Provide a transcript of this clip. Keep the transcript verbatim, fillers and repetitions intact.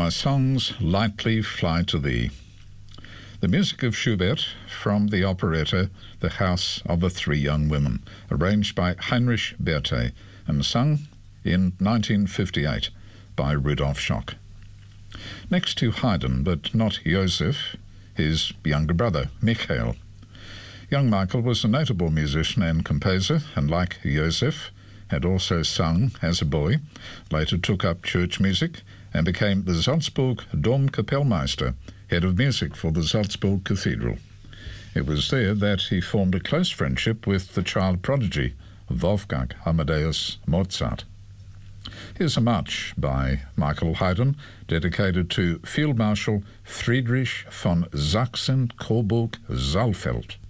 My songs lightly fly to thee. The music of Schubert from the operetta The House of the Three Young Women, arranged by Heinrich Berthe and sung in nineteen fifty-eight by Rudolf Schock. Next to Haydn, but not Joseph, his younger brother, Michael. Young Michael was a notable musician and composer, and like Joseph, had also sung as a boy, later took up church music, and became the Salzburg Domkapellmeister, head of music for the Salzburg Cathedral. It was there that he formed a close friendship with the child prodigy Wolfgang Amadeus Mozart. Here's a march by Michael Haydn, dedicated to Field Marshal Friedrich von Sachsen-Coburg-Saalfeld.